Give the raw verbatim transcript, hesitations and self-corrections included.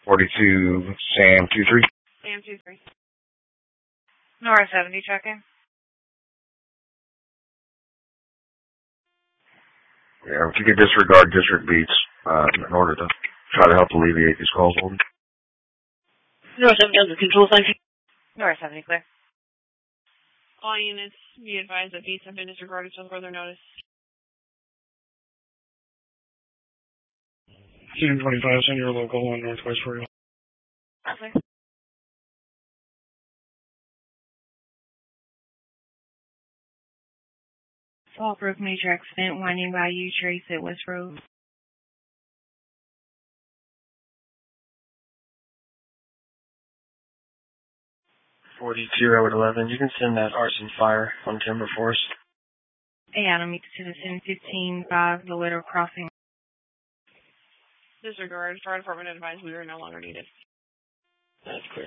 forty-two, Sam, two three. Sam, two three. North seventy, checking. Yeah, if you could disregard district beats uh, in order to try to help alleviate these calls. North seventy under control, thank you. North seventy, clear. All units, be advised that beats have been disregarded until further notice. Sam twenty-five, send your local one Northwest for you. Clear. Fallbrook major accident, winding by U Trace at West Road. forty-two, Road eleven. You can send that arson fire on Timber Forest. Hey, Adam, meet the citizen, fifteen five, the Little Crossing. Disregard. Fire department advised we are no longer needed. That's clear.